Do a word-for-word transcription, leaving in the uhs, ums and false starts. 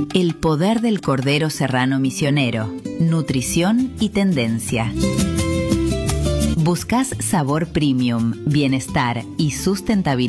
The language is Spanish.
El poder del cordero serrano misionero, nutrición y tendencia. ¿Buscas sabor premium, bienestar y sustentabilidad?